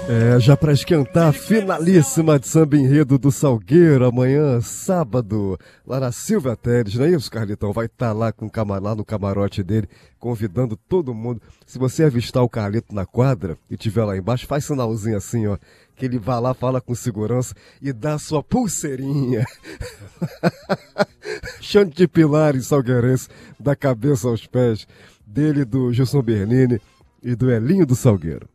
Já para esquentar, finalíssima de Samba Enredo do Salgueiro, amanhã, sábado, lá na Silvia Teles, não é isso, Carlitão? Vai estar lá, lá no camarote dele, convidando todo mundo. Se você avistar o Carlito na quadra e estiver lá embaixo, faz sinalzinho assim, ó, que ele vai lá, fala com segurança e dá a sua pulseirinha. Chante de Pilares salgueirense, da cabeça aos pés, dele, do Gilson Bernini e do Elinho do Salgueiro.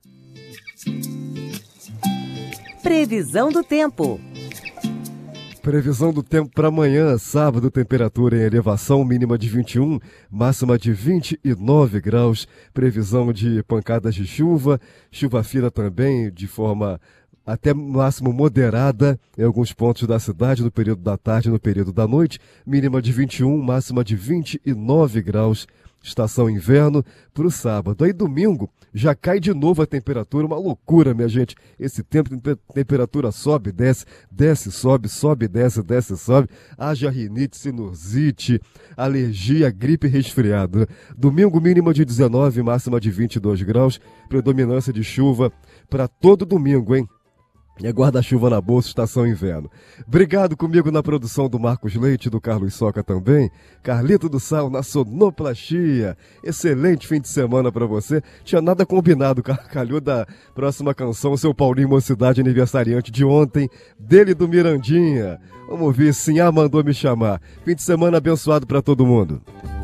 Previsão do tempo. Previsão do tempo para amanhã, sábado, temperatura em elevação, mínima de 21, máxima de 29 graus. Previsão de pancadas de chuva, chuva fina também, de forma até máximo moderada em alguns pontos da cidade, no período da tarde e no período da noite. Mínima de 21, máxima de 29 graus. Estação inverno para o sábado. Aí domingo já cai de novo a temperatura, uma loucura, minha gente. Esse tempo, temperatura sobe, desce, desce, sobe, sobe, desce, desce, sobe. Haja rinite, sinusite, alergia, gripe e resfriado. Domingo mínima de 19, máxima de 22 graus. Predominância de chuva para todo domingo, hein? E é guarda-chuva na bolsa, estação inverno. Obrigado comigo na produção do Marcos Leite, do Carlos Soca também. Carlito do Sal na sonoplastia. Excelente fim de semana pra você. Tinha nada combinado, calhou da próxima canção, seu Paulinho Mocidade, aniversariante de ontem, dele do Mirandinha. Vamos ouvir, Sinhá mandou me chamar. Fim de semana abençoado pra todo mundo.